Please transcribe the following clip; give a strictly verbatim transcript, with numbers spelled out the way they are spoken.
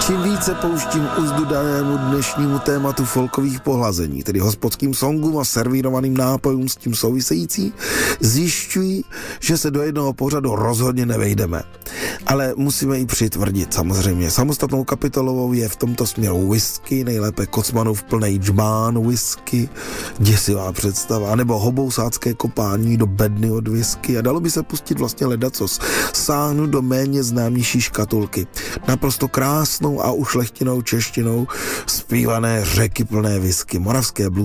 Čím více pouštím úzdu danému dnešnímu tématu folkových pohlazení, tedy hospodským songům a servírovaným nápojům s tím související, zjišťuji, že se do jednoho pořadu rozhodně nevejdeme. Ale musíme i přitvrdit samozřejmě. Samostatnou kapitolou je v tomto směru whisky, nejlépe Kocmanův plnej džbán whisky, děsivá představa, nebo hobousácké kopání do bedny od whisky a dalo by se pustit vlastně ledacos, sáhnu do méně známější škatulky. Naprosto krásnou a ušlechtinou češtinou zpívané řeky plné whisky, moravské blues